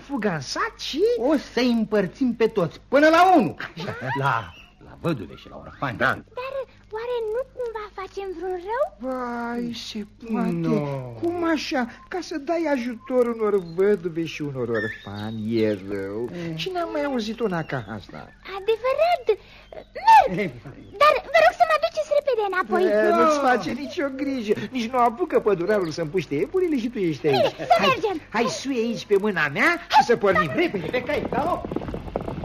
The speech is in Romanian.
fuga în sat și... O să-i împărțim pe toți, până la 1. La văduve și la orfani. Dar oare nu cumva facem vreun rău? Vai, se poate. Cum așa? Ca să dai ajutor unor văduve și unor orfani e rău. Cine a mai auzit una ca asta? Adevărat. Merg. Dar vă rog să mă duceți repede înapoi. Nu-ți face nicio grijă. Nici nu apucă pădurarul să împuște iepurile și tu ești aici. Să mergem. Hai, sui aici pe mâna mea și să pornim repede pe cai.